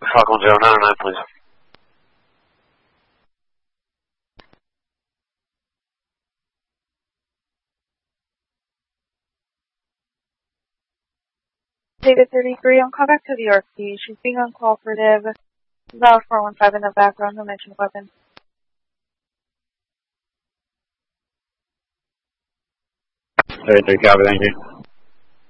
Falcon 099, please. Data 33 on call back to the York Beach. She's being uncooperative. About 415 in the background, no mention of weapon. 33, copy, thank you.